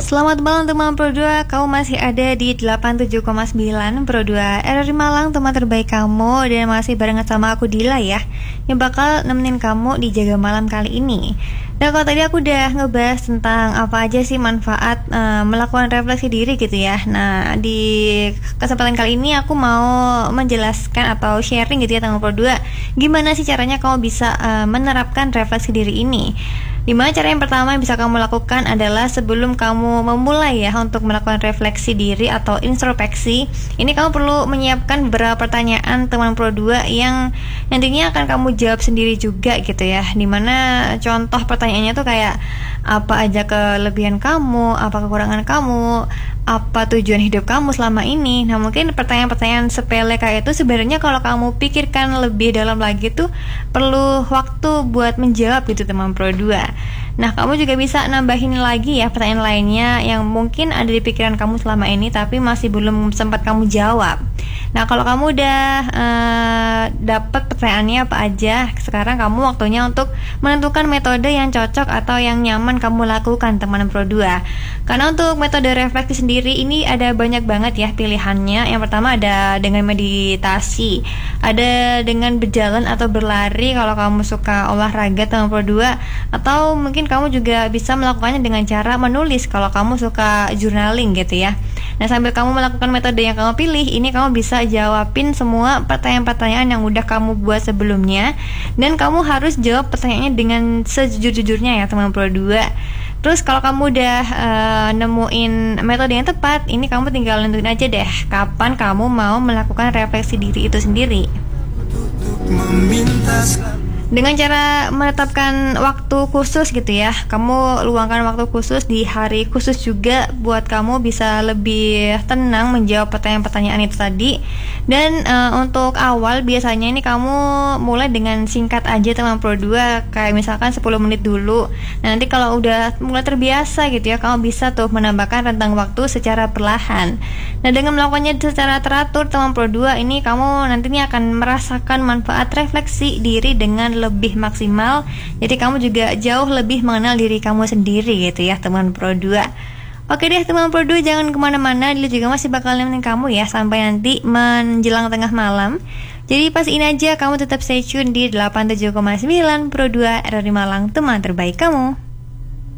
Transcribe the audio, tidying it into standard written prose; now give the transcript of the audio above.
Selamat malam teman Pro 2, kamu masih ada di 87,9 Pro 2 RRI Malang, teman terbaik kamu. Dan masih barengan sama aku Dila ya, yang bakal nemenin kamu di Jaga Malam kali ini. Nah, kalau tadi aku udah ngebahas tentang apa aja sih manfaat melakukan refleksi diri gitu ya. Nah, di kesempatan kali ini aku mau menjelaskan atau sharing gitu ya teman Pro 2, gimana sih caranya kamu bisa menerapkan refleksi diri ini. Dimana cara yang pertama yang bisa kamu lakukan adalah sebelum kamu memulai ya untuk melakukan refleksi diri atau introspeksi, ini kamu perlu menyiapkan beberapa pertanyaan teman Pro 2 yang nantinya akan kamu jawab sendiri juga gitu ya. Dimana contoh pertanyaannya tuh kayak apa aja kelebihan kamu, apa kekurangan kamu, apa tujuan hidup kamu selama ini. Nah, mungkin pertanyaan-pertanyaan sepele kayak itu sebenarnya kalau kamu pikirkan lebih dalam lagi tuh perlu waktu buat menjawab gitu teman Pro 2. Nah, kamu juga bisa nambahin lagi ya pertanyaan lainnya yang mungkin ada di pikiran kamu selama ini tapi masih belum sempat kamu jawab. Nah, kalau kamu udah dapat pertanyaannya apa aja, sekarang kamu waktunya untuk menentukan metode yang cocok atau yang nyaman kamu lakukan teman Pro 2. Karena untuk metode refleksi sendiri ini ada banyak banget ya pilihannya. Yang pertama ada dengan meditasi, ada dengan berjalan atau berlari kalau kamu suka olahraga teman Pro 2, atau mungkin kamu juga bisa melakukannya dengan cara menulis kalau kamu suka journaling gitu ya. Nah, sambil kamu melakukan metode yang kamu pilih, ini kamu bisa jawabin semua pertanyaan-pertanyaan yang udah kamu buat sebelumnya. Dan kamu harus jawab pertanyaannya dengan sejujur-jujurnya ya teman Pro 2. Terus kalau kamu udah nemuin metode yang tepat, ini kamu tinggal nentuin aja deh kapan kamu mau melakukan refleksi diri itu sendiri. Dengan cara menetapkan waktu khusus gitu ya, kamu luangkan waktu khusus di hari khusus juga buat kamu bisa lebih tenang menjawab pertanyaan-pertanyaan itu tadi. Dan untuk awal biasanya ini kamu mulai dengan singkat aja teman Pro 2, kayak misalkan 10 menit dulu. Nah, nanti kalau udah mulai terbiasa gitu ya, kamu bisa tuh menambahkan rentang waktu secara perlahan. Nah, dengan melakukannya secara teratur teman Pro 2, ini kamu nantinya akan merasakan manfaat refleksi diri dengan lebih maksimal. Jadi kamu juga jauh lebih mengenal diri kamu sendiri gitu ya teman Pro 2. Oke deh teman Pro 2, jangan kemana-mana, dia juga masih bakal nemenin kamu ya sampai nanti menjelang tengah malam. Jadi pastiin aja kamu tetap stay tune di 87,9 Pro 2 RRI Malang, teman terbaik kamu.